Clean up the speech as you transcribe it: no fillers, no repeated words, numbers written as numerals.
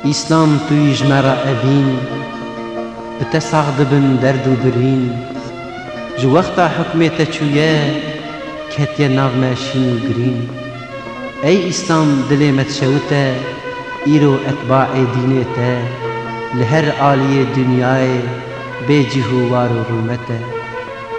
İslam tuyj mera evin bite sağdibin derdu birîn ji wexta hukmê te çûye ketiye nav me şîn û girîn ey İslam dilê me dişewite îro etbaê dînê te li her aliyê dünyayê bê cih û war û rûmete